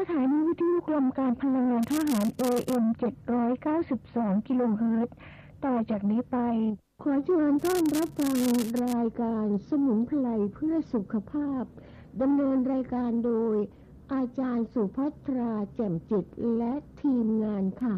ถานีวิทยุกรมการพลังงานทหาร AM 792 กิโลเฮิรตซ์ต่อจากนี้ไปขอเชิญท่านรับฟังรายการสมุนไพรเพื่อสุขภาพดำเนินรายการโดยอาจารย์สุภัทราแจ่มจิตและทีมงานค่ะ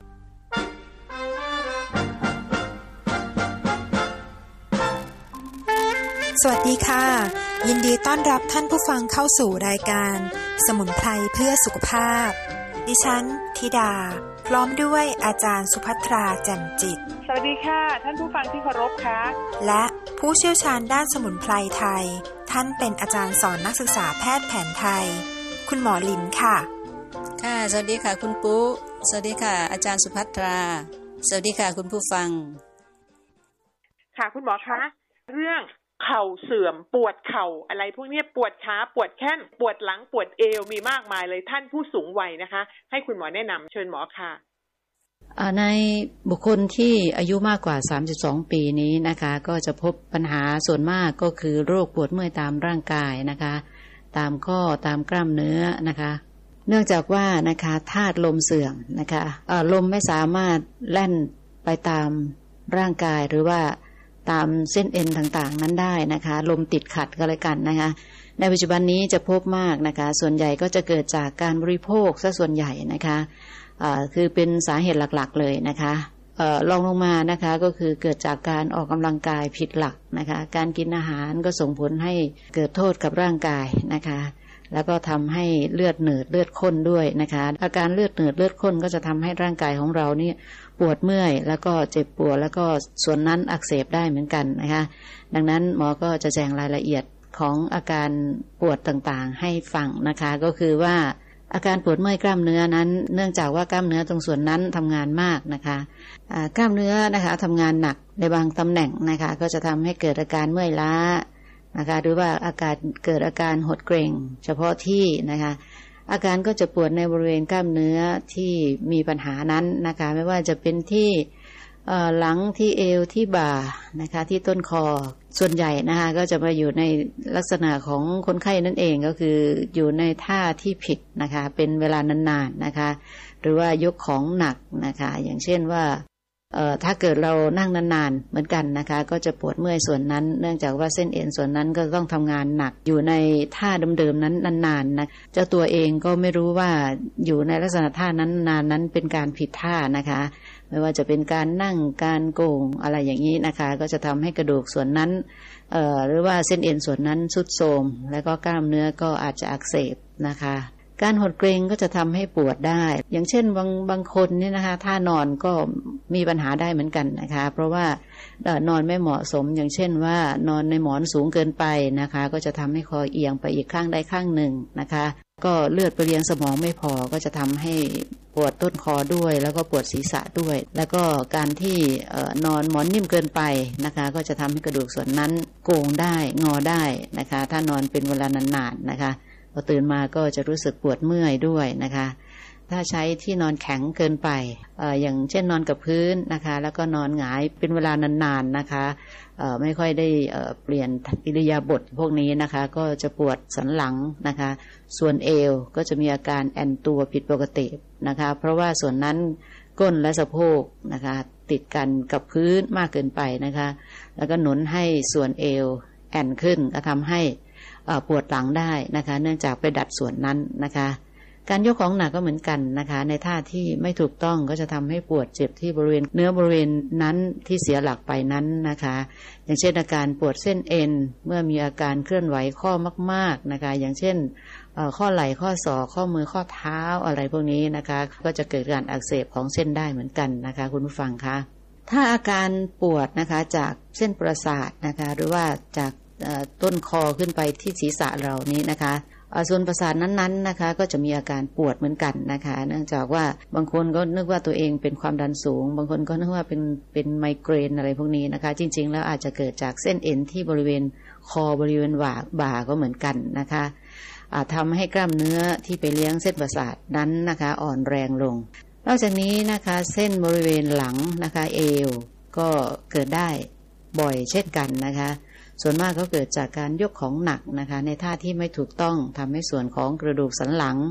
สวัสดีค่ะยินดีต้อนรับท่านผู้ฟังเข้าสู่รายการสมุนไพรเพื่อสุขภาพดิฉันธิดาพร้อมด้วยอาจารย์สุภัทราแจ่มจิตสวัสดีค่ะท่านผู้ฟังที่เคารพค่ะและผู้เชี่ยวชาญด้านสมุนไพรไทยท่านเป็นอาจารย์สอนนักศึกษาแพทย์แผนไทยคุณหมอลินค่ะค่ะสวัสดีค่ะคุณปุ๊สวัสดีค่ะอาจารย์สุภัทราสวัสดีค่ะคุณผู้ฟังค่ะคุณหมอคะเรื่องเข่าเสื่อมปวดเข่าอะไรพวกนี้ปวดขาปวดแข้งปวดหลังปวดเอวมีมากมายเลยท่านผู้สูงวัยนะคะให้คุณหมอแนะนำเชิญหมอค่ะในบุคคลที่อายุมากกว่า32ปีนี้นะคะก็จะพบปัญหาส่วนมากก็คือโรคปวดเมื่อยตามร่างกายนะคะตามข้อตามกล้ามเนื้อนะคะเนื่องจากว่านะคะธาตุลมเสื่อมนะคะลมไม่สามารถแล่นไปตามร่างกายหรือว่าตามเส้นเอ็นต่างๆนั้นได้นะคะลมติดขัดก็เลยกันนะคะในปัจจุบันนี้จะพบมากนะคะส่วนใหญ่ก็จะเกิดจากการบริโภคซะส่วนใหญ่นะคะคือเป็นสาเหตุหลักๆเลยนะคะรองลงมานะคะก็คือเกิดจากการออกกำลังกายผิดหลักนะคะการกินอาหารก็ส่งผลให้เกิดโทษกับร่างกายนะคะแล้วก็ทำให้เลือดเหนืดเลือดข้นด้วยนะคะอาการเลือดเหนืดเลือดข้นก็จะทำให้ร่างกายของเรานี่ปวดเมื่อยแล้วก็เจ็บปวดแล้วก็ส่วนนั้นอักเสบได้เหมือนกันนะคะดังนั้นหมอก็จะแจ้งรายละเอียดของอาการปวดต่างๆให้ฟังนะคะก็คือว่าอาการปวดเมื่อยกล้ามเนื้อนั้นเนื่องจากว่ากล้ามเนื้อตรงส่วนนั้นทำงานมากนะคะกล้ามเนื้อนะคะทำงานหนักในบางตำแหน่งนะคะก็จะทำให้เกิดอาการเมื่อยล้านะคะหรือว่าเกิดอาการหดเกร็งเฉพาะที่นะคะอาการก็จะปวดในบริเวณกล้ามเนื้อที่มีปัญหานั้นนะคะไม่ว่าจะเป็นที่หลังที่เอวที่บ่านะคะที่ต้นคอส่วนใหญ่นะคะก็จะมาอยู่ในลักษณะของคนไข้นั่นเองก็คืออยู่ในท่าที่ผิดนะคะเป็นเวลานานๆนะคะหรือว่ายกของหนักนะคะอย่างเช่นว่าถ้าเกิดเรานั่งนานๆเหมือนกันนะคะก็จะปวดเมื่อยส่วนนั้นเนื่องจากว่าเส้นเอ็นส่วนนั้นก็ต้องทำงานหนักอยู่ในท่าเดิมๆนั้นนานๆนะเจ้าตัวเองก็ไม่รู้ว่าอยู่ในลักษณะท่านั้นนานนั้นเป็นการผิดท่านะคะไม่ว่าจะเป็นการนั่งการโก่งอะไรอย่างนี้นะคะก็จะทำให้กระดูกส่วนนั้นหรือว่าเส้นเอ็นส่วนนั้นทรุดโทรมแล้วก็กล้ามเนื้อก็อาจจะอักเสบนะคะการหดเกร็งก็จะทำให้ปวดได้อย่างเช่นบางคนเนี่ยนะคะท่านอนก็มีปัญหาได้เหมือนกันนะคะเพราะว่านอนไม่เหมาะสมอย่างเช่นว่านอนในหมอนสูงเกินไปนะคะก็จะทำให้คอเอียงไปอีกข้างใดข้างหนึ่งนะคะก็เลือดไปเลี้ยงสมองไม่พอก็จะทำให้ปวดต้นคอด้วยแล้วก็ปวดศีรษะด้วยแล้วก็การที่นอนหมอนนิ่มเกินไปนะคะก็จะทำให้กระดูกส่วนนั้นโก่งได้งอได้นะคะถ้านอนเป็นเวลานานๆนะคะพอตื่นมาก็จะรู้สึกปวดเมื่อยด้วยนะคะถ้าใช้ที่นอนแข็งเกินไปอย่างเช่นนอนกับพื้นนะคะแล้วก็นอนหงายเป็นเวลานานๆนะคะไม่ค่อยได้เปลี่ยนอิริยาบถพวกนี้นะคะก็จะปวดสันหลังนะคะส่วนเอวก็จะมีอาการแอนตัวผิดปกตินะคะเพราะว่าส่วนนั้นก้นและสะโพกนะคะติดกันกับพื้นมากเกินไปนะคะแล้วก็หนุนให้ส่วนเอวแอนขึ้นก็ทำให้ปวดหลังได้นะคะเนื่องจากไปดัดส่วนนั้นนะคะการยกของหนักก็เหมือนกันนะคะในท่าที่ไม่ถูกต้องก็จะทำให้ปวดเจ็บที่บริเวณเนื้อบริเวณนั้นที่เสียหลักไปนั้นนะคะอย่างเช่นอาการปวดเส้นเอ็นเมื่อมีอาการเคลื่อนไหวข้อมากๆนะคะอย่างเช่นข้อไหล่ข้อศอกข้อมือข้อเท้าอะไรพวกนี้นะคะก็จะเกิดการอักเสบของเส้นได้เหมือนกันนะคะคุณผู้ฟังคะถ้าอาการปวดนะคะจากเส้นประสาทนะคะหรือว่าจากต้นคอขึ้นไปที่ศีรษะเรานี้นะคะส่วนประสาทนั้นๆนะคะก็จะมีอาการปวดเหมือนกันนะคะเนื่องจากว่าบางคนก็นึกว่าตัวเองเป็นความดันสูงบางคนก็นึกว่าเป็นไมเกรนอะไรพวกนี้นะคะจริงๆแล้วอาจจะเกิดจากเส้นเอ็นที่บริเวณคอบริเวณบ่าก็เหมือนกันนะคะทำให้กล้ามเนื้อที่ไปเลี้ยงเส้นประสาทนั้นนะคะอ่อนแรงลงนอกจากนี้นะคะเส้นบริเวณหลังนะคะเอวก็เกิดได้บ่อยเช่นกันนะคะส่วนมากก็เกิดจากการยกของหนักนะคะในท่าที่ไม่ถูกต้องทำให้ส่วนของกระดูกสันหลัง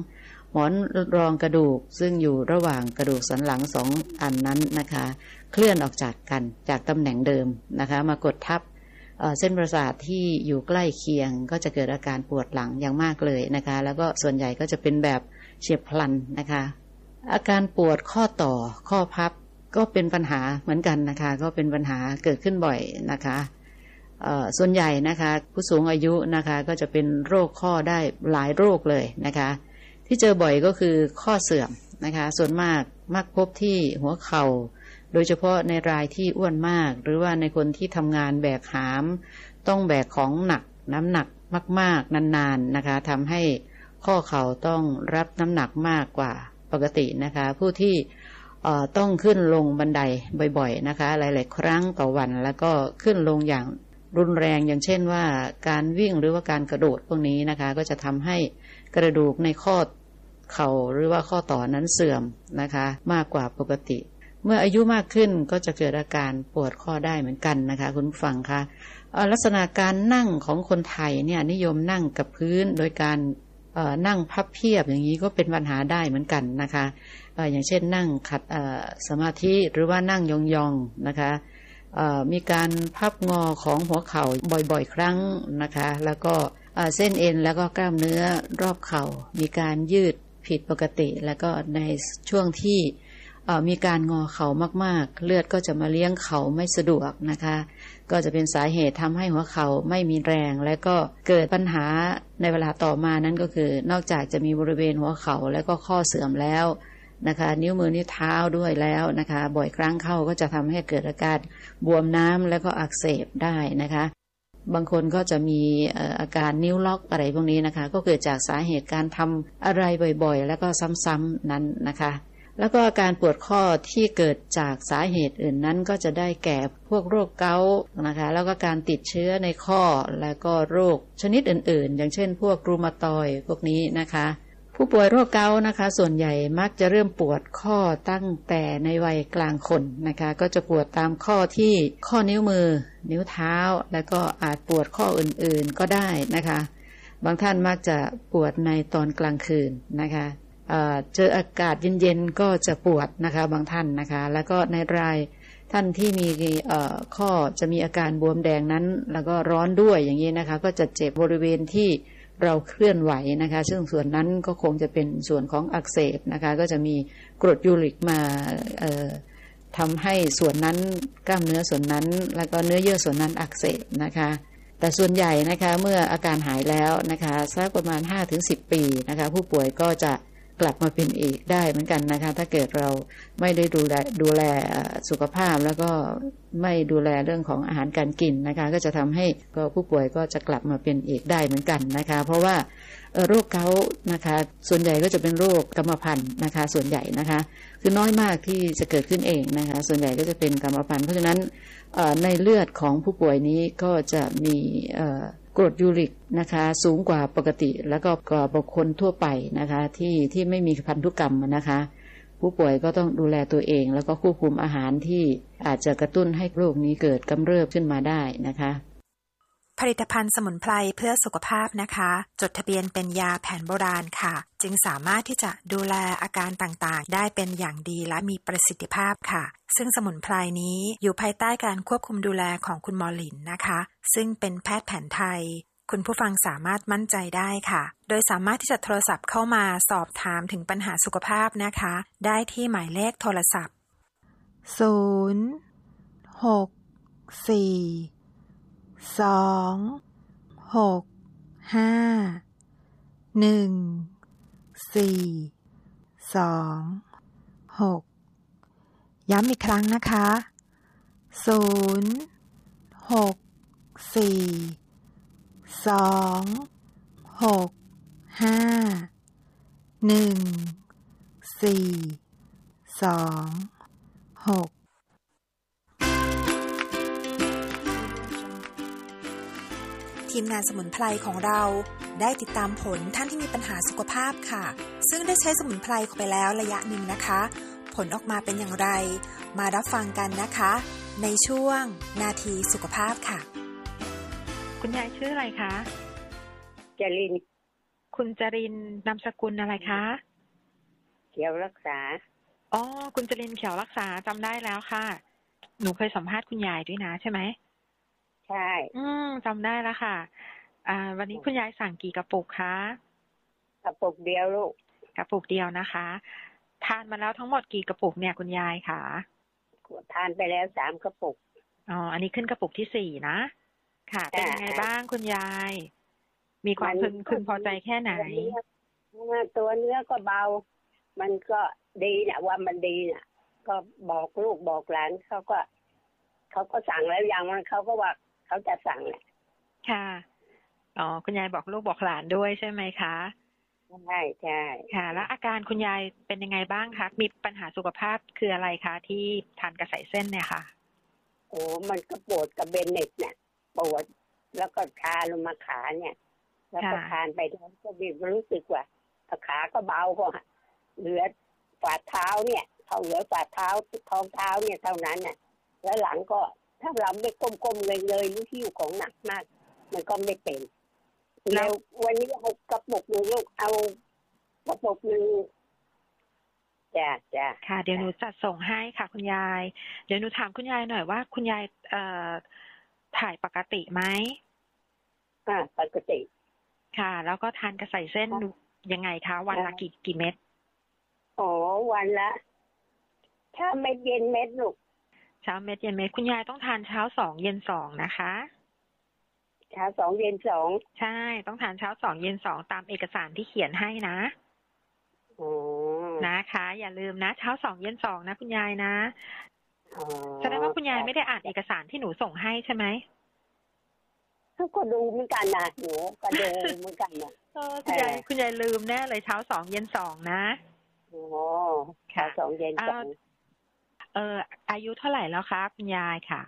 หมอนรองกระดูกซึ่งอยู่ระหว่างกระดูกสันหลัง2อันนั้นนะคะเคลื่อนออกจากกันจากตำแหน่งเดิมนะคะมากดทับเส้นประสาทที่อยู่ใกล้เคียงก็จะเกิดอาการปวดหลังอย่างมากเลยนะคะแล้วก็ส่วนใหญ่ก็จะเป็นแบบเฉียบพลันนะคะอาการปวดข้อต่อข้อพับก็เป็นปัญหาเหมือนกันนะคะก็เป็นปัญหาเกิดขึ้นบ่อยนะคะส่วนใหญ่นะคะผู้สูงอายุนะคะก็จะเป็นโรคข้อได้หลายโรคเลยนะคะที่เจอบ่อยก็คือข้อเสื่อมนะคะส่วนมากมักพบที่หัวเข่าโดยเฉพาะในรายที่อ้วนมากหรือว่าในคนที่ทำงานแบกหามต้องแบกของหนักน้ำหนักมากๆนานๆนะคะทำให้ข้อเข่าต้องรับน้ำหนักมากกว่าปกตินะคะผู้ที่ต้องขึ้นลงบันไดบ่อยๆนะคะหลายๆครั้งต่อวันแล้วก็ขึ้นลงอย่างรุนแรงอย่างเช่นว่าการวิ่งหรือว่าการกระโดดพวกนี้นะคะก็จะทำให้กระดูกในข้อเข่าหรือว่าข้อต่อนั้นเสื่อมนะคะมากกว่าปกติเมื่ออายุมากขึ้นก็จะเกิดอาการปวดข้อได้เหมือนกันนะคะคุณผู้ฟังคะลักษณะการนั่งของคนไทยเนี่ยนิยมนั่งกับพื้นโดยการนั่งพับเพียบอย่างนี้ก็เป็นปัญหาได้เหมือนกันนะคะอย่างเช่นนั่งขัดสมาธิหรือว่านั่งยองๆนะคะมีการพับงอของหัวเข่าบ่อยๆครั้งนะคะแล้วก็เส้นเอ็นแล้วก็กล้ามเนื้อรอบเข่ามีการยืดผิดปกติแล้วก็ในช่วงที่มีการงอเข่ามากๆเลือดก็จะมาเลี้ยงเข่าไม่สะดวกนะคะก็จะเป็นสาเหตุทำให้หัวเข่าไม่มีแรงและก็เกิดปัญหาในเวลาต่อมานั้นก็คือนอกจากจะมีบริเวณหัวเข่าและก็ข้อเสื่อมแล้วนะคะนิ้วมือนิ้วเท้าด้วยแล้วนะคะบ่อยครั้งเข้าก็จะทำให้เกิดอาการบวมน้ำและก็อักเสบได้นะคะบางคนก็จะมีอาการนิ้วล็อกอะไรพวกนี้นะคะก็เกิดจากสาเหตุการทำอะไรบ่อยๆแล้วก็ซ้ำๆนั้นนะคะแล้วก็อาการปวดข้อที่เกิดจากสาเหตุอื่นนั้นก็จะได้แก่พวกโรคเกาต์นะคะแล้วก็การติดเชื้อในข้อแล้วก็โรคชนิดอื่นๆอย่างเช่นพวกรูมาตอยด์พวกนี้นะคะผู้ป่วยโรคเกาต์นะคะส่วนใหญ่มักจะเริ่มปวดข้อตั้งแต่ในวัยกลางคนนะคะก็จะปวดตามข้อที่ข้อนิ้วมือนิ้วเท้าแล้วก็อาจปวดข้ออื่นๆก็ได้นะคะบางท่านมักจะปวดในตอนกลางคืนนะคะเจออากาศเย็นๆก็จะปวดนะคะบางท่านนะคะแล้วก็ในรายท่านที่มีข้อจะมีอาการบวมแดงนั้นแล้วก็ร้อนด้วยอย่างนี้นะคะก็จะเจ็บบริเวณที่เราเคลื่อนไหวนะคะซึ่งส่วนนั้นก็คงจะเป็นส่วนของอักเสบนะคะก็จะมีกรดยูริกมาทำให้ส่วนนั้นกล้ามเนื้อส่วนนั้นแล้วก็เนื้อเยื่อส่วนนั้นอักเสบนะคะแต่ส่วนใหญ่นะคะเมื่ออาการหายแล้วนะคะสักประมาณ 5-10 ปีนะคะผู้ป่วยก็จะกลับมาเป็นอีกได้เหมือนกันนะคะถ้าเกิดเราไม่ได้ดูแลสุขภาพแล้วก็ไม่ดูแลเรื่องของอาหารการกินนะคะก็จะทำให้ผู้ป่วยก็จะกลับมาเป็นอีกได้เหมือนกันนะคะเพราะว่าโรคเกาต์นะคะส่วนใหญ่ก็จะเป็นโรคกรรมพันธุ์นะคะส่วนใหญ่นะคะคือน้อยมากที่จะเกิดขึ้นเองนะคะส่วนใหญ่ก็จะเป็นกรรมพันธุ์เพราะฉะนั้นในเลือดของผู้ป่วยนี้ก็จะมีกรดยูริกนะคะสูงกว่าปกติแล้วก็กว่าบุคคลทั่วไปนะคะที่ไม่มีพันธุกรรมนะคะผู้ป่วยก็ต้องดูแลตัวเองแล้วก็ควบคุมอาหารที่อาจจะกระตุ้นให้โรคนี้เกิดกำเริบขึ้นมาได้นะคะผลิตภัณฑ์สมุนไพรเพื่อสุขภาพนะคะจดทะเบียนเป็นยาแผนโบราณค่ะจึงสามารถที่จะดูแลอาการต่างๆได้เป็นอย่างดีและมีประสิทธิภาพค่ะซึ่งสมุนไพรนี้อยู่ภายใต้การควบคุมดูแลของคุณหมอหลินนะคะซึ่งเป็นแพทย์แผนไทยคุณผู้ฟังสามารถมั่นใจได้ค่ะโดยสามารถที่จะโทรศัพท์เข้ามาสอบถามถึงปัญหาสุขภาพนะคะได้ที่หมายเลขโทรศัพท์ย้ำอีกครั้งนะคะทีมงานสมุนไพรของเราได้ติดตามผลท่านที่มีปัญหาสุขภาพค่ะซึ่งได้ใช้สมุนไพรไปแล้วระยะหนึ่งนะคะผลออกมาเป็นอย่างไรมารับฟังกันนะคะในช่วงนาทีสุขภาพค่ะคุณยายชื่ออะไรคะจรินคุณจรินนามสกุลอะไรคะเขียวรักษาอ๋อคุณจริญเขียวรักษาจำได้แล้วค่ะหนูเคยสัมภาษณ์คุณยายด้วยนะใช่ไหมใช่จำได้แล้วค่ะวันนี้คุณยายสั่งกี่กระปุกคะกระปุกเดียวลูกกระปุกเดียวนะคะทานมาแล้วทั้งหมดกี่กระปุกเนี่ยคุณยายคะทานไปแล้ว3 กระปุกอ๋ออันนี้ขึ้นกระปุกที่4นะค่ะเป็นยังไงบ้างคุณยายมีความพึงพอใจแค่ไหนตัวเนื้อก็เบามันก็ดีนะว่ามันดีนะก็บอกลูกบอกหลานเขาก็สั่งแล้วอย่างมันเขาก็ว่าเขาจะสั่งแหละค่ะอ๋อคุณยายบอกลูกบอกหลานด้วยใช่ไหมคะใช่ใช่ค่ะแล้วอาการคุณยายเป็นยังไงบ้างคะมีปัญหาสุขภาพคืออะไรคะที่ทานกระใสเส้นเนี่ยค่ะโอ้มันก็ปวดกับเบนเน็ตเนี่ยปวดแล้วก็ชาลงมาขาเนี่ยแล้วก็ทานไปแล้วก็รู้สึกว่าขาก็เบาก็เหลือฝ่าเท้าเนี่ยเขาเหลือฝ่าเท้าท้องเท้าเนี่ยเท่านั้นน่ะแล้วหลังก็ถ้าเราไม่ก้มๆเลยหรือหิ้วของหนักมากมันก็ไม่เป็นแล้ววันนี้เอากระปุกนึงลูกเอากระปุกนึงจ้ะค่ะเดี๋ยวหนูจัดส่งให้ค่ะคุณยายเดี๋ยวหนูถามคุณยายหน่อยว่าคุณยายถ่ายปกติไหมปกติค่ะแล้วก็ทานกระใสเส้นยังไงคะวันละกี่เม็ดอ๋อวันละเช้าเม็ดเย็นเม็ดลูกเช้าเม็ดเย็นเม็ดคุณยายต้องทานเช้า2เย็น2นะคะเช้า2เย็น2 ใช่ต้องทานเช้า2เย็น2ตามเอกสารที่เขียนให้นะนะคะอย่าลืมนะเช้า2เย็น2นะคุณยายนะแสดงว่าคุณยายไม่ได้อ่านเอกสารที่หนูส่งให้ใช่ไหมก็ดูเหมือนกันนะหนูก็ดูเหมือนกันนะคุณยายลืมแน่เลยเช้า2เย็น2นะเช้า2เย็น2 อายุเท่าไหร่แล้วคะคุณยายค่ะ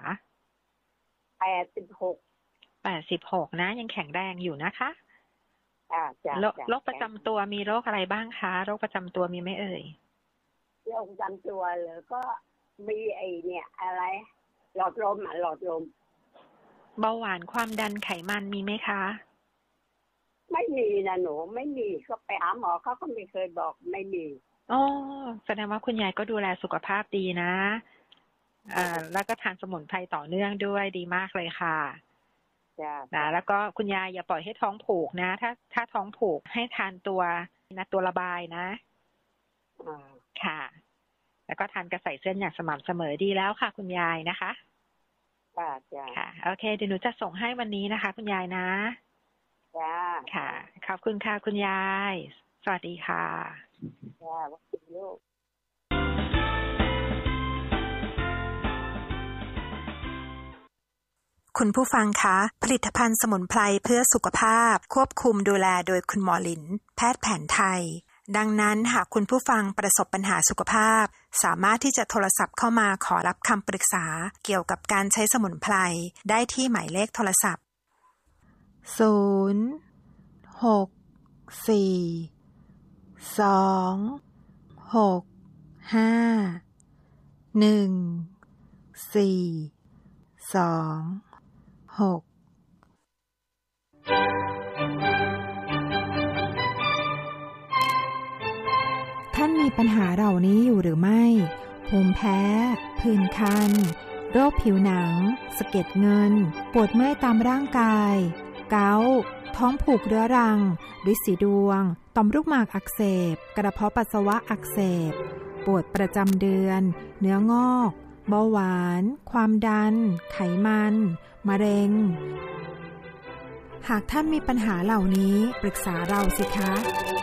86นะยังแข็งแรงอยู่นะคะโรคประจำตัวมีโรคอะไรบ้างคะโรคประจำตัวมีไหมเอ่ยโรคประจำตัวเลยก็มีไอเนี่ยอะไรหลอดลมเบาหวานความดันไขมันมีไหมคะไม่มีนะหนูไม่มีก็ไปหาหมอเขาก็ไม่เคยบอกไม่มีอ๋อแสดงว่าคุณยายก็ดูแลสุขภาพดีนะแล้วก็ทานสมุนไพรต่อเนื่องด้วยดีมากเลยค่ะนะแล้วก็คุณยายอย่าปล่อยให้ท้องผูกนะถ้าท้องผูกให้ทานตัวระบายนะค่ะแล้วก็ทานกระใสเส้นอย่างสม่ำเสมอดีแล้วค่ะคุณยายนะคะค่ะโอเคเดี๋ยวหนูจะส่งให้วันนี้นะคะคุณยายนะค่ะขอบคุณค่ะคุณยายสวัสดีค่ะสวัสดีลูกคุณผู้ฟังคะผลิตภัณฑ์สมุนไพรเพื่อสุขภาพควบคุมดูแลโดยคุณหมอหลินแพทย์แผนไทยดังนั้นหากคุณผู้ฟังประสบปัญหาสุขภาพสามารถที่จะโทรศัพท์เข้ามาขอรับคำปรึกษาเกี่ยวกับการใช้สมุนไพรได้ที่หมายเลขโทรศัพท์ท่านมีปัญหาเหล่านี้อยู่หรือไม่ภูมิแพ้ผื่นคันโรคผิวหนังสะเก็ดเงินปวดเมื่อยตามร่างกายเกาต์ท้องผูกเรื้อรังฤทธิ์สีดวงต่อมลูกหมากอักเสบกระเพาะปัสสาวะอักเสบปวดประจำเดือนเนื้องอกเบาหวานความดันไขมันมะเร็งหากท่านมีปัญหาเหล่านี้ปรึกษาเราสิคะ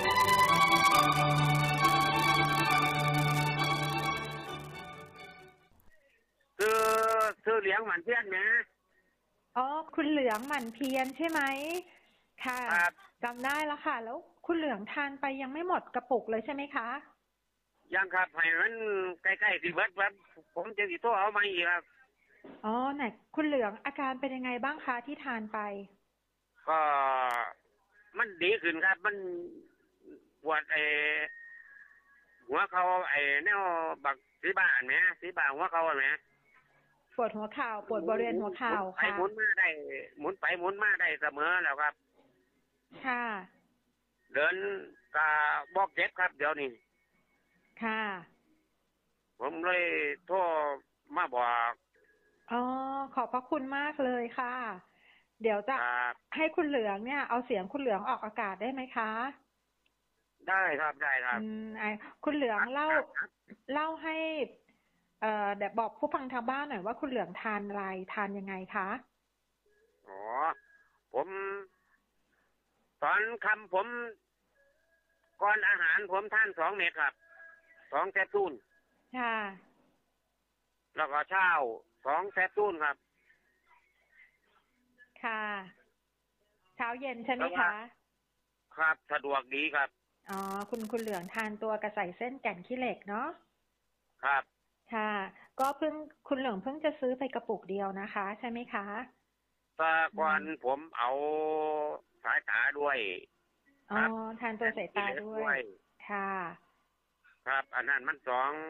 คือเหลืองหมันเพี้ยนนะอ๋อคุณเหลืองหมั่นเพียรใช่ไหมค่ะจำได้แล้วค่ะแล้วคุณเหลืองทานไปยังไม่หมดกระปุกเลยใช่ไหมคะยังครับให้มันใกล้ๆสิเบิดผมจะสิโทรเอามาอีกครับอ๋อไหนคุณเหลืองอาการเป็นยังไงบ้างคะที่ทานไปก็มันดีขึ้นครับมันปวดหัวเขาแนวบักสีบ้านไหมสีบ้านหัวเขาไหมปวดหัวเข่าปวดบริเวณหัวเข่าค่ะหมุนมาได้หมุนไปหมุนมาได้เสมอแล้วครับค่ะเดินก็บอกเจ็บครับเดี๋ยวนี้ค่ะผมเลยโทรมาบอกขอบพระคุณมากเลยค่ะเดี๋ยวจะให้คุณเหลืองเนี่ยเอาเสียงคุณเหลืองออกอากาศได้ไหมคะได้ครับได้ครับคุณเหลืองเล่าให้เดี๋ยวบอกผู้ฟังทางบ้านหน่อยว่าคุณเหลืองทานอะไรทานยังไงคะผมตอนค่ำผมก่อนอาหารผมทาน2 เม็ดครับ2 แคปซูลค่ะแล้วก็เช้า2 แคปซูลครับค่ะเช้าเย็นใช่ไหมคะครับสะดวกดีครับคุณเหลืองทานตัวกระใสเส้นแก่นขี้เหล็กเนาะครับค่ะก็คุณเหลืองเพิ่งจะซื้อไปกระปุกเดียวนะคะใช่ไหมคะแต่ก่อนผมเอาสายตาด้วยทานตัวสายตาด้วยค่ะครับอันนั้นมัน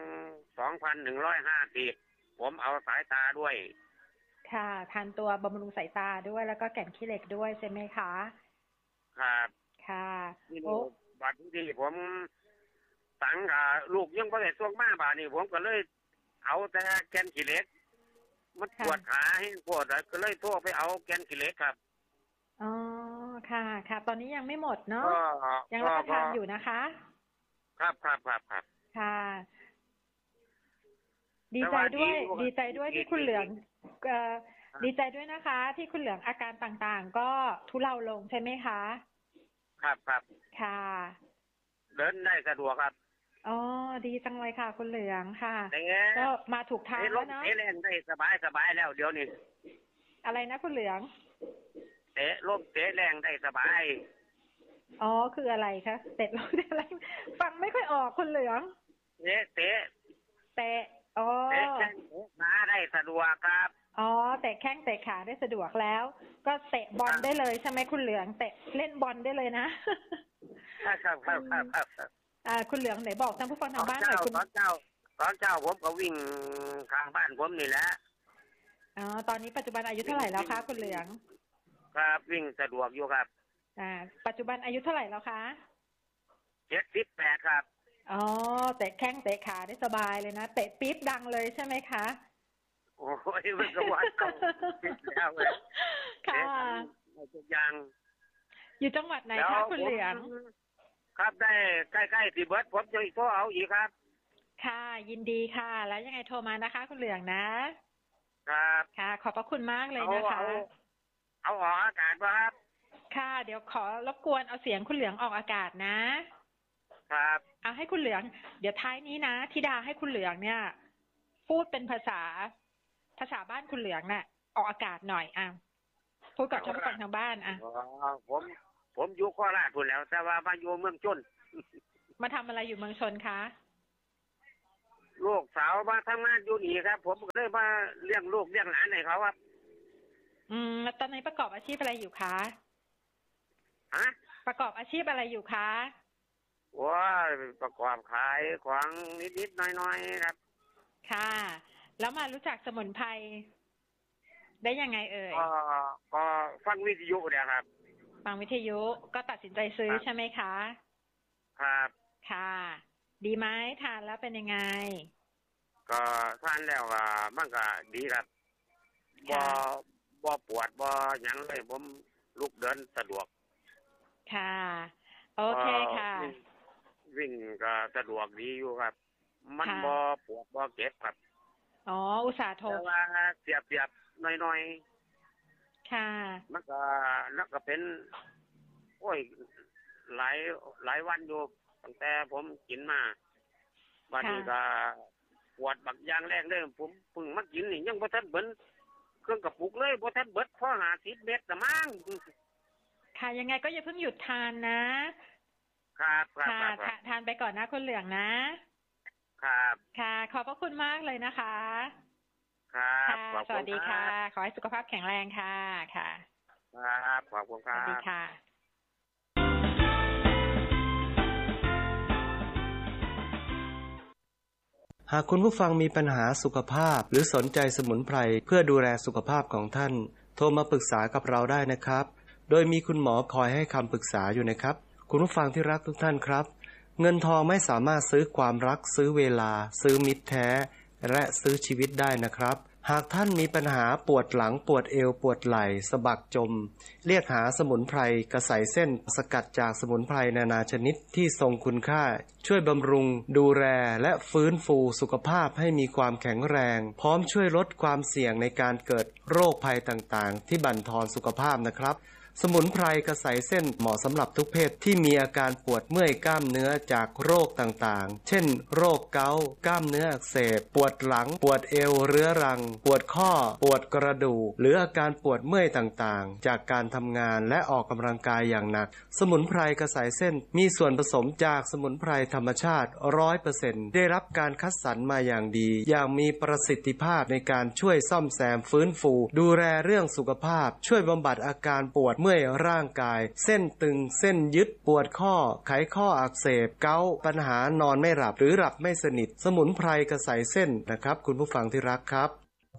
2,150ผมเอาสายตาด้วยค่ะทานตัวบำรุงสายตาด้วยแล้วก็แก่นขี้เหล็กด้วยใช่ไหมคะครับค่ะบัดนี้ผมตั้งลูกยังบ่ได้ส่งมาบาดนี้ผมก็เลยเอาแต่แก่นขี้เหล็กมันปวดขาให้ปวดก็เลยโทรไปเอาแก่นขี้เหล็กครับค่ะค่ะตอนนี้ยังไม่หมดเนาะยังรับประทานอยู่นะคะครับค่ะดีใจด้วยที่คุณเหลืองดีใจด้วยนะคะที่คุณเหลืองอาการต่างๆก็ทุเลาลงใช่ไหมคะครับค่ะเดินได้สะดวกครับดีจังเลยค่ะคุณเหลืองค่ะก็มาถูกทางแล้วเนาะเตะแรงได้สบายแล้วเดี๋ยวนี้อะไรนะคุณเหลืองเตะลมเตะแรงได้สบายคืออะไรคะเตะลมอะไรฟังไม่ค่อยออกคุณเหลืองเตะเตะแข้งขาได้สะดวกครับเตะแข้งเตะขาได้สะดวกแล้วก็เตะบอลได้เลยใช่ไหมคุณเหลืองเตะเล่นบอลได้เลยนะครับคุณเหลืองไหนบอกท่านผู้ฟังทางบ้านหน่อยตอนเช้าผมก็วิ่งข้างบ้านผมนี่แหละตอนนี้ปัจจุบันอายุเท่าไหร่แล้วคะคุณเหลืองครับวิ่งสะดวกอยู่ครับปัจจุบันอายุเท่าไหร่แล้วคะ 78ครับเตะแข้งเตะขาได้สบายเลยนะเตะปี๊บดังเลยใช่ไหมคะโอ้ยมันก็วัดต้องปิดแล้วเลยค่ะทุกอย่างอยู่จังหวัดไหนคะคุณเหลืองครับได้ใกล้ๆที่เบิร์ดผมจะโทรเอาอีกครับค่ะยินดีค่ะแล้วยังไงโทรมานะคะคุณเหลืองนะครับค่ะขอบพระคุณมากเลยนะคะเอาออกอากาศป่ะครับค่ะเดี๋ยวขอรบกวนเอาเสียงคุณเหลืองออกอากาศนะครับเอาให้คุณเหลืองเดี๋ยวท้ายนี้นะธิดาให้คุณเหลืองเนี่ยพูดเป็นภาษาบ้านคุณเหลืองน่ะออกอากาศหน่อยพูดกับท่านผู้ฟังทางบ้านผมอยู่โคราชพูดแล้วแต่ว่ามาอยู่เมืองชนมาทำอะไรอยู่เมืองชนคะลูกสาวมาทำงานอยู่นี่ครับผมก็เลยมาเลี้ยงลูกเลี้ยงหลานให้เขาครับตอนนี้ประกอบอาชีพอะไรอยู่คะประกอบอาชีพอะไรอยู่คะว่าประกอบขายของนิดๆหน่อยๆครับค่ะแล้วมารู้จักสมุนไพรได้ยังไงเอ่ยก็ฟังวิทยุเนี่ยครับฟังวิทยุก็ตัดสินใจซื้อใช่ไหมคะครับค่ะดีไหมทานแล้วเป็นยังไงก็ทานแล้วมันก็ดีครับบ่ปวดบ่หยังเลยผมลุกเดินสะดวกค่ะโอเคค่ะวิ่งก็สะดวกดีอยู่ครับมันบ่ปวดบ่เจ็บครับอุตส่าห์โทรแต่ว่าเสียบหน่อยๆค่ะมันก็เป็นโอ้ยหลายวันอยู่ตั้งแต่ผมกินมาวันนี้ก็ปวดบักอย่างแรกเลยผมเพิ่งมากินนี่ยังบ่ทันเบิ้นเครื่องกระปุกเลยบ่ทันเบิดพอ50 เม็ดละมั้งค่ะยังไงก็อย่าเพิ่งหยุดทานนะครับทานไปก่อนนะคุณเหลืองนะครับค่ะขอบพระคุณมากเลยนะคะครับสวัสดีค่ะขอให้สุขภาพแข็งแรงค่ะครับขอบคุณครับสวัสดีค่ะหากคุณผู้ฟังมีปัญหาสุขภาพหรือสนใจสมุนไพรเพื่อดูแลสุขภาพของท่านโทรมาปรึกษากับเราได้นะครับโดยมีคุณหมอคอยให้คำปรึกษาอยู่นะครับคุณผู้ฟังที่รักทุกท่านครับเงินทองไม่สามารถซื้อความรักซื้อเวลาซื้อมิตรแท้และซื้อชีวิตได้นะครับหากท่านมีปัญหาปวดหลังปวดเอวปวดไหล่สะบักจมเรียกหาสมุนไพรกระใสเส้นสกัดจากสมุนไพรนานาชนิดที่ทรงคุณค่าช่วยบำรุงดูแลและฟื้นฟูสุขภาพให้มีความแข็งแรงพร้อมช่วยลดความเสี่ยงในการเกิดโรคภัยต่างๆที่บั่นทอนสุขภาพนะครับสมุนไพรกระใสเส้นเหมาะสำหรับทุกเพศที่มีอาการปวดเมื่อยกล้ามเนื้อจากโรคต่างๆเช่นโรคเกาต์กล้ามเนื้ออักเสบปวดหลังปวดเอวเรื้อรังปวดข้อปวดกระดูกหรืออาการปวดเมื่อยต่างๆจากการทำงานและออกกำลังกายอย่างหนักสมุนไพรกระใสเส้นมีส่วนผสมจากสมุนไพรธรรมชาติ 100% ได้รับการคัดสรรมาอย่างดีอย่างมีประสิทธิภาพในการช่วยซ่อมแซมฟื้นฟูดูแลเรื่องสุขภาพช่วยบำบัดอาการปวดเมื่อยร่างกายเส้นตึงเส้นยึดปวดข้อไขข้ออักเสบเกาต์ปัญหานอนไม่หลับหรือหลับไม่สนิทสมุนไพรกระใสเส้นนะครับคุณผู้ฟังที่รักครับ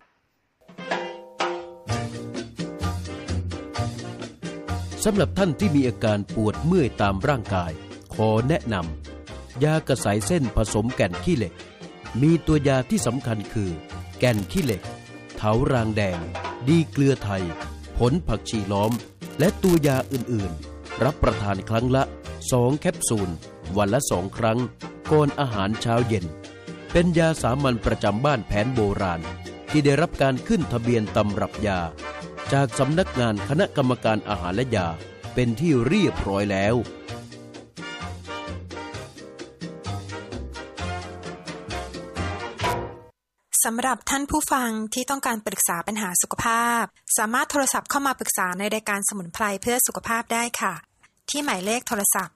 สำหรับท่านที่มีอาการปวดเมื่อยตามร่างกายขอแนะนำยากระใสเส้นผสมแก่นขี้เหล็กมีตัวยาที่สำคัญคือแก่นขี้เหล็กเถารางแดงดีเกลือไทยผลผักชีล้อมและตัวยาอื่นๆรับประทานครั้งละ2แคปซูลวันละ2ครั้งก่อนอาหารเช้าเย็นเป็นยาสามัญประจำบ้านแผนโบราณที่ได้รับการขึ้นทะเบียนตำรับยาจากสำนักงานคณะกรรมการอาหารและยาเป็นที่เรียบร้อยแล้วสำหรับท่านผู้ฟังที่ต้องการปรึกษาปัญหาสุขภาพสามารถโทรศัพท์เข้ามาปรึกษาในรายการสมุนไพรเพื่อสุขภาพได้ค่ะที่หมายเลขโทรศัพท์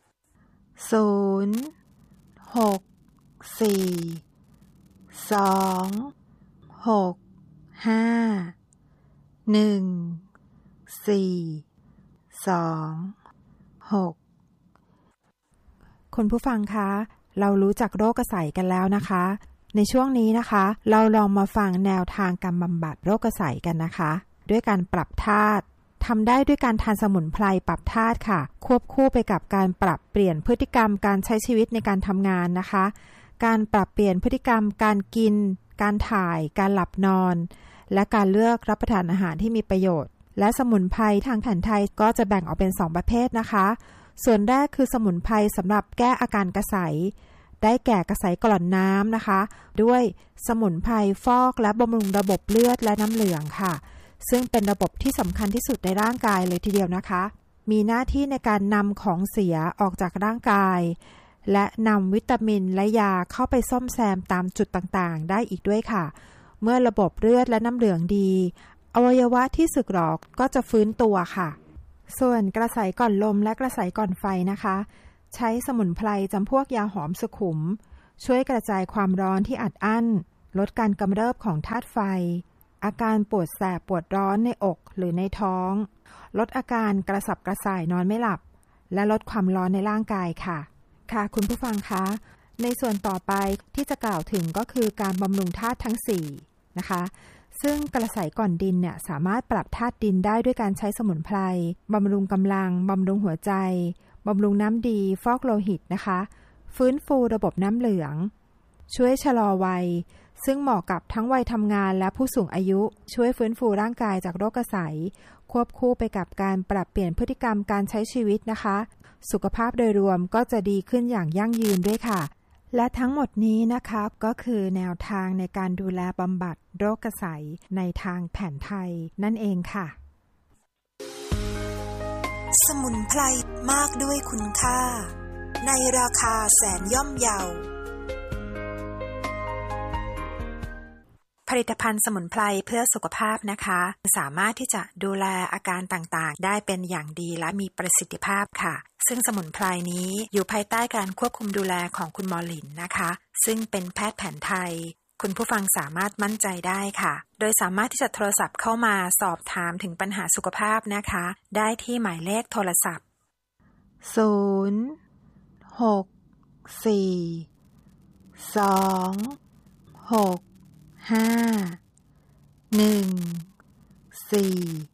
คุณผู้ฟังคะเรารู้จักโรคกระใสกันแล้วนะคะในช่วงนี้นะคะเราลองมาฟังแนวทางการบำบัดโรคกระใสกันนะคะด้วยการปรับธาตุทำได้ด้วยการทานสมุนไพรปรับธาตุค่ะควบคู่ไปกับการปรับเปลี่ยนพฤติกรรมการใช้ชีวิตในการทำงานนะคะการปรับเปลี่ยนพฤติกรรมการกินการถ่ายการหลับนอนและการเลือกรับประทานอาหารที่มีประโยชน์และสมุนไพรทางแผนไทยก็จะแบ่งออกเป็น2ประเภทนะคะส่วนแรกคือสมุนไพรสำหรับแก้อาการกระใสได้แก่กระใสกร่อนน้ำนะคะด้วยสมุนไพรฟอกและบำรุงระบบเลือดและน้ำเหลืองค่ะซึ่งเป็นระบบที่สำคัญที่สุดในร่างกายเลยทีเดียวนะคะมีหน้าที่ในการนำของเสียออกจากร่างกายและนำวิตามินและยาเข้าไปซ่อมแซมตามจุดต่างๆได้อีกด้วยค่ะเมื่อระบบเลือดและน้ำเหลืองดีอวัยวะที่สึกหรอก็จะฟื้นตัวค่ะส่วนกระใสก่อนลมและกระใสก่อนไฟนะคะใช้สมุนไพรจำพวกยาหอมสุขุมช่วยกระจายความร้อนที่อัดอั้นลดการกำเริบของธาตุไฟอาการปวดแสบปวดร้อนในอกหรือในท้องลดอาการกระสับกระส่ายนอนไม่หลับและลดความร้อนในร่างกายค่ะคุณผู้ฟังคะในส่วนต่อไปที่จะกล่าวถึงก็คือการบำรุงธาตุทั้ง4นะคะซึ่งกระใสก่อนดินเนี่ยสามารถปรับธาตุดินได้ด้วยการใช้สมุนไพรบำรุงกำลังบำรุงหัวใจบำรุงน้ำดีฟอกโลหิตนะคะฟื้นฟูระบบน้ำเหลืองช่วยชะลอวัยซึ่งเหมาะกับทั้งวัยทำงานและผู้สูงอายุช่วยฟื้นฟูร่างกายจากโรคกระใสควบคู่ไปกับการปรับเปลี่ยนพฤติกรรมการใช้ชีวิตนะคะสุขภาพโดยรวมก็จะดีขึ้นอย่างยั่งยืนด้วยค่ะและทั้งหมดนี้นะคะก็คือแนวทางในการดูแลบำบัดโรคกระใสในทางแผนไทยนั่นเองค่ะสมุนไพรมากด้วยคุณค่าในราคาแสนย่อมเยาผลิตภัณฑ์สมุนไพรเพื่อสุขภาพนะคะสามารถที่จะดูแลอาการต่างๆได้เป็นอย่างดีและมีประสิทธิภาพค่ะซึ่งสมุนไพรนี้อยู่ภายใต้การควบคุมดูแลของคุณหมอหลินนะคะซึ่งเป็นแพทย์แผนไทยคุณผู้ฟังสามารถมั่นใจได้ค่ะโดยสามารถที่จะโทรศัพท์เข้ามาสอบถามถึงปัญหาสุขภาพนะคะได้ที่หมายเลขโทรศัพท์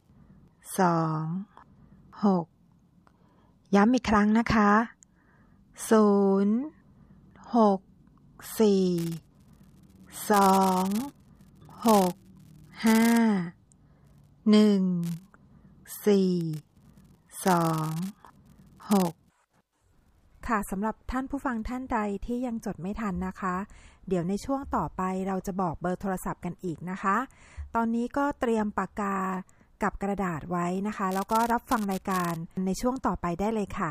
ย้ำอีกครั้งนะคะค่ะสำหรับท่านผู้ฟังท่านใดที่ยังจดไม่ทันนะคะเดี๋ยวในช่วงต่อไปเราจะบอกเบอร์โทรศัพท์กันอีกนะคะตอนนี้ก็เตรียมปากกากับกระดาษไว้นะคะแล้วก็รับฟังรายการในช่วงต่อไปได้เลยค่ะ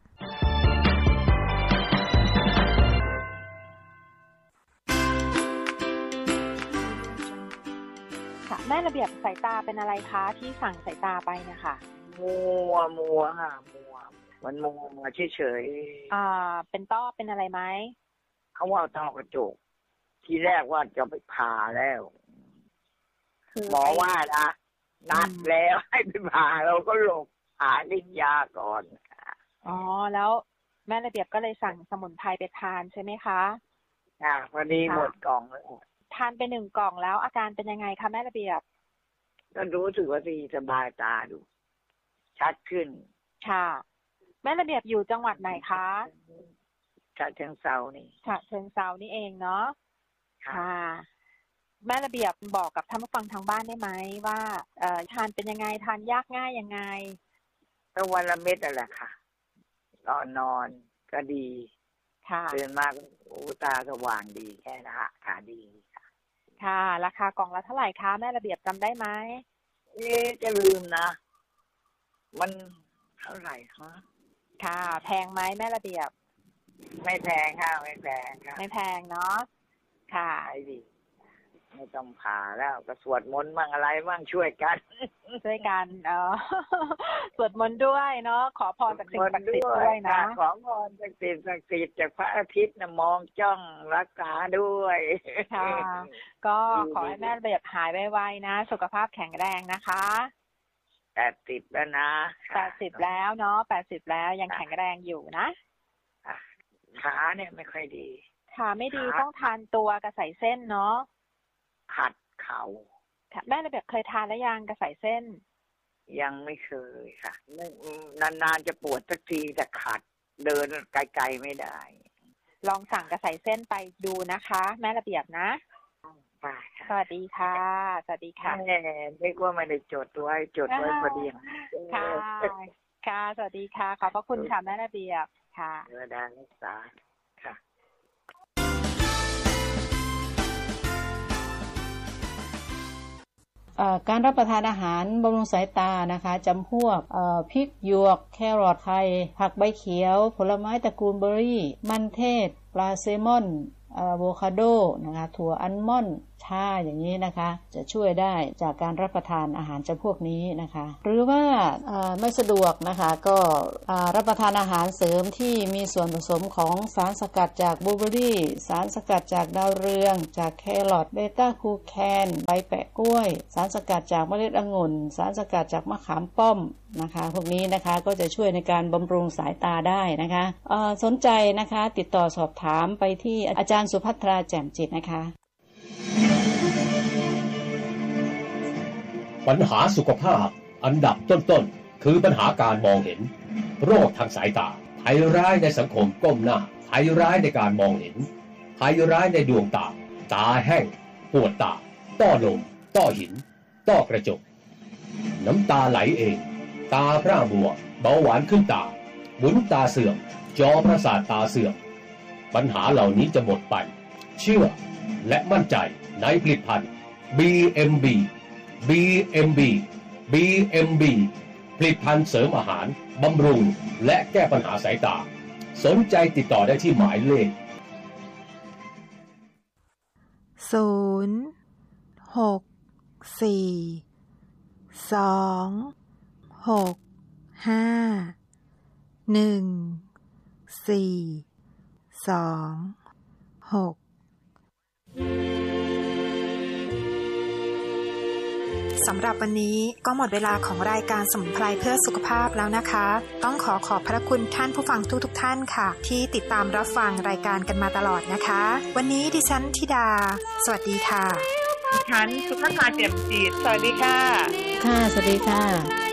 ค่ะแม่ระเบียบสายตาเป็นอะไรคะที่สั่งสายตาไปเนี่ยค่ะมัวค่ะมันมัวเฉยๆเป็นต้อเป็นอะไรไหมเขาว่าต้อกระจกทีแรกว่าจะไปผ่าแล้วหมอว่านะนัดแล้วให้ไปผ่าเราก็หลบหาลิ้นยาก่อนอ๋อแล้วแม่ระเบียบก็เลยสั่งสมุนไพรไปทานใช่ไหมคะพอดีหมดกล่องแล้วทานไป1 กล่องแล้วอาการเป็นยังไงคะแม่ระเบียบก็รู้สึกว่าดีสบายตาดูชัดขึ้นค่ะแม่ระเบียบอยู่จังหวัดไหนคะฉะเชิงเทรานี่ฉะเชิงเทรานี่เองเนาะค่ะแม่ระเบียบบอกกับท่านผู้ฟังทางบ้านได้ไหมว่าทานเป็นยังไงทานยากง่ายยังไงก็วันละเม็ดนั่นแหละค่ะนอนก็ดีค่ะตื่นมาตาสว่างดีแค่นะฮะขาดีค่ะราคากล่องละเท่าไหร่คะแม่ระเบียบจำได้ไหมจะลืมนะมันเท่าไหร่คะค่ะแพงไหมแม่ระเบียบไม่แพงค่ะไม่แพงค่ะไม่แพงเนาะค่ะดีไม่ต้องผ่าแล้วก็สวดมนต์มั่งอะไรมั่งช่วยกันสวดมนต์ด้วยเนาะขอพรจากสิ่งศักดิ์สิทธิ์ด้วยนะขอพรจากสิ่งศักดิ์สิทธิ์จากพระอาทิตย์นะมองจ้องรักษาด้วยค่ะก็ขอให้แม่ระเบียบหายไวๆนะสุขภาพแข็งแรงนะคะ 80แล้วนะ 80แล้วเนาะ80แล้วยังแข็งแรงอยู่นะขาเนี่ยไม่ค่อยดีขาไม่ดีต้องทานตัวกระใสเส้นเนาะขัดเข่าแม่ระเบียบเคยทานแล้วยังกระใสเส้นยังไม่เคยค่ะนานๆจะปวดสักทีแต่ขัดเดินไกลๆไม่ได้ลองสั่งกระใสเส้นไปดูนะคะแม่ระเบียบนะสวัสดีค่ะสวัสดีค่ะไม่ว่าไม่ได้จดไว้พอดีค่ะค่ะสวัสดีค่ะขอบพระคุณค่ะแม่ระเบียบค่ะได้รักษาค่ะการรับประทานอาหารบำรุงสายตานะคะจำพวกพริกหยวกแครอทไทยผักใบเขียวผลไม้ตระกูลเบอร์รี่มันเทศปลาแซลมอนอะโวคาโดนะคะถั่วอัลมอนด์ชาอย่างนี้นะคะจะช่วยได้จากการรับประทานอาหารจำพวกนี้นะคะหรือว่าไม่สะดวกนะคะก็รับประทานอาหารเสริมที่มีส่วนผสมของสารสกัดจากบลูเบอร์รี่สารสกัดจากดาวเรืองจากแครอทเบต้าคูแคนใบแปะกล้วยสารสกัดจากเมล็ดองุ่นสารสกัดจากมะขามป้อมนะคะพวกนี้นะคะก็จะช่วยในการบำรุงสายตาได้นะคะสนใจนะคะติดต่อสอบถามไปที่อาจารย์สุภัทราแจ่มจิตนะคะปัญหาสุขภาพอันดับต้นๆคือปัญหาการมองเห็นโรคทางสายตาภัยร้ายในสังคมก้มหน้าภัยร้ายในการมองเห็นภัยร้ายในดวงตาตาแห้งปวดตาต้อลมต้อหินต้อกระจกน้ำตาไหลเองตาพร่ามัวเบาหวานขึ้นตาหมุนตาเสื่อมจอประสาทตาเสื่อมปัญหาเหล่านี้จะหมดไปเชื่อและมั่นใจในผลิตภัณฑ์ BMB ผลิตภัณฑ์เสริมอาหารบำรุงและแก้ปัญหาสายตาสนใจติดต่อได้ที่หมายเลขสำหรับวันนี้ก็หมดเวลาของรายการสมุนไพรเพื่อสุขภาพแล้วนะคะต้องขอบพระคุณท่านผู้ฟังทุกท่านค่ะที่ติดตามรับฟังรายการกันมาตลอดนะคะวันนี้ดิฉันธิดาสวัสดีค่ะดิฉันสุภัทราแจ่มจิตสวัสดีค่ะค่ะสวัสดีค่ะ